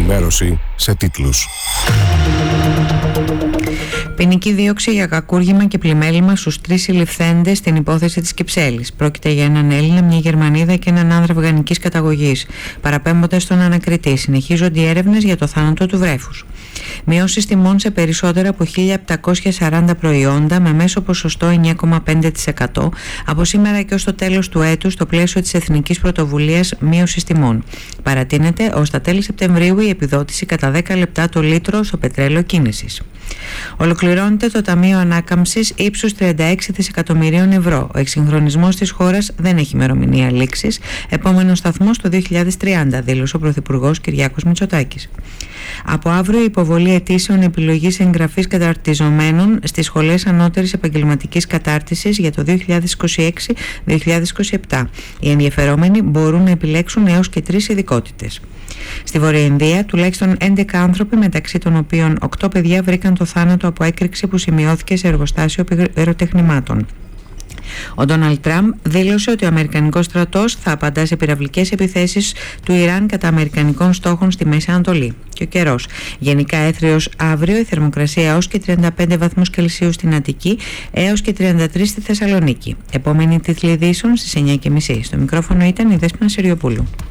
ενημέρωση σε τίτλους. Ποινική δίωξη για κακούργημα και πλημέλημα στους 3 συλληφθέντες στην υπόθεση της Κυψέλης. Πρόκειται για έναν Έλληνα, μια Γερμανίδα και έναν άνδρα αφγανικής καταγωγής. Παραπέμποντας στον ανακριτή, συνεχίζονται οι έρευνες για το θάνατο του βρέφους. Μειώσεις τιμών σε περισσότερα από 1.740 προϊόντα με μέσο ποσοστό 9,5% από σήμερα και ως το τέλος του έτους στο πλαίσιο της Εθνικής Πρωτοβουλίας Μείωσης Τιμών. Παρατείνεται ως τα τέλη Σεπτεμβρίου η επιδότηση κατά 10 λεπτά το λίτρο στο πετρέλαιο κίνησης. Ολοκληρώνεται το Ταμείο Ανάκαμψης ύψους 36 δισεκατομμυρίων ευρώ. Ο εξυγχρονισμός της χώρας δεν έχει ημερομηνία λήξης. Επόμενος σταθμός το 2030, δήλωσε ο Πρωθυπουργός Κυριάκος Μητσοτάκης. Από αύριο η υποβολή αιτήσεων επιλογής εγγραφής καταρτιζομένων στις σχολές ανώτερης επαγγελματικής κατάρτισης για το 2026-2027. Οι ενδιαφερόμενοι μπορούν να επιλέξουν έως και 3 ειδικότητες. Στη Βόρεια Ινδία, τουλάχιστον 11 άνθρωποι, μεταξύ των οποίων 8 παιδιά, βρήκαν το θάνατο από έκρηξη που σημειώθηκε σε εργοστάσιο πυροτεχνημάτων. Ο Ντόναλντ Τραμπ δήλωσε ότι ο Αμερικανικός στρατός θα απαντά σε πυραυλικές επιθέσεις του Ιράν κατά αμερικανικών στόχων στη Μέση Ανατολή. Και ο καιρός. Γενικά έθριος αύριο, η θερμοκρασία έως και 35 βαθμούς Κελσίου στην Αττική έως και 33 στη Θεσσαλονίκη. Επόμενη τίτλη ειδήσεων στις 9:30. Στο μικρόφωνο ήταν η Δέσποινα Συριοπούλου.